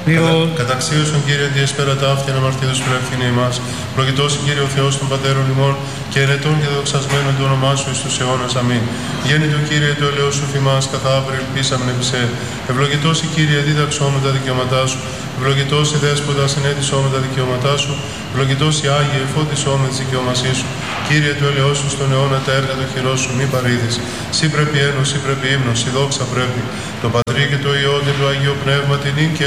Καταξίωσον Κύριε διεσπέρα ταύτην αμαρτίδους προευθύνη μας. Ευλογητός Κύριε ο Θεός των Πατέρων ημών και ενετών και δοξασμένων του όνομά σου εις τους αιώνας. Αμήν. Γέννητο Κύριε το ελαιός σου θυμάς καθ' αύριο ελπίσαμεν επί σε. Ευλογητός η Κύριε δίδαξόν μου τα δικαιώματά σου. Ευλογητός η Δέσποτα συνέτησόν μου τα δικαιώματά σου. Ευλογητός η Άγιε εφώτισόν με τις δικαιωμασίες σου. Κύριε το ελαιός σου στον αιώνα τα έργα του χειρός σου μη παρήδεις. Σύ πρέπει ένος, σύ πρέπει ύμνος, σύ δόξα πρέπει. Το Πατρί και το Υιό και το Αγίο Πνεύμα την νύν και